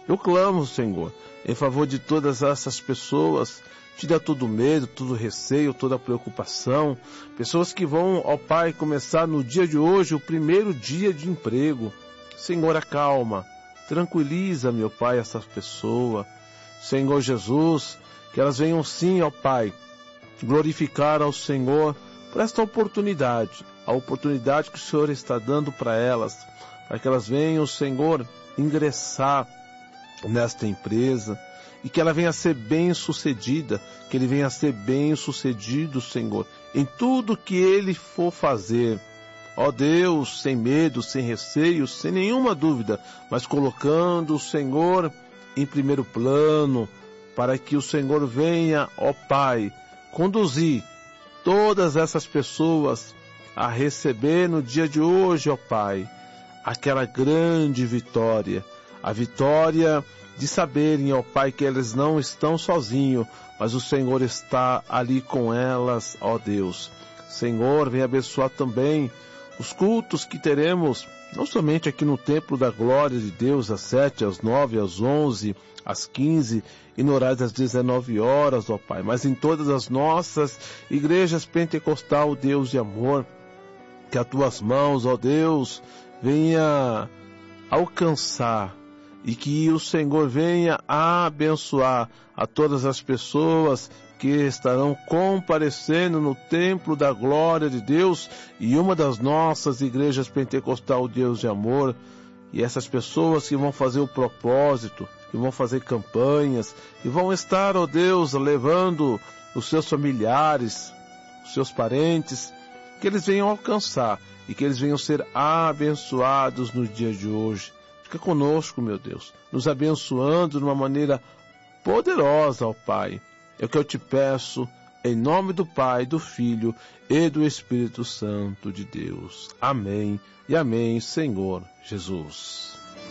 Eu clamo, Senhor, em favor de todas essas pessoas. Tira todo medo, todo receio, toda preocupação. Pessoas que vão, ó Pai, começar no dia de hoje o primeiro dia de emprego. Senhor, acalma, tranquiliza, meu Pai, essas pessoas. Senhor Jesus, que elas venham sim, ó Pai, glorificar ao Senhor por esta oportunidade, a oportunidade que o Senhor está dando para elas, para que elas venham, Senhor, ingressar nesta empresa, e que ela venha a ser bem-sucedida, que ele venha a ser bem-sucedido, Senhor, em tudo que ele for fazer. Ó Deus, sem medo, sem receio, sem nenhuma dúvida, mas colocando o Senhor em primeiro plano, para que o Senhor venha, ó Pai, conduzir todas essas pessoas a receber no dia de hoje, ó Pai, aquela grande vitória, a vitória de saberem, ó Pai, que eles não estão sozinhos, mas o Senhor está ali com elas, ó Deus. Senhor, vem abençoar também os cultos que teremos, não somente aqui no Templo da Glória de Deus, às 7, às 9, às 11, às 15 e no horário das 19 horas, ó Pai, mas em todas as nossas igrejas pentecostal, Deus de amor, que as tuas mãos, ó Deus, venha alcançar e que o Senhor venha a abençoar a todas as pessoas que estarão comparecendo no Templo da Glória de Deus e uma das nossas igrejas pentecostal Deus de amor, e essas pessoas que vão fazer o propósito, que vão fazer campanhas, e vão estar, ó Deus, levando os seus familiares, os seus parentes, que eles venham alcançar e que eles venham ser abençoados no dia de hoje. Fica conosco, meu Deus, nos abençoando de uma maneira poderosa, ó Pai. É o que eu te peço, em nome do Pai, do Filho e do Espírito Santo de Deus. Amém e amém, Senhor Jesus.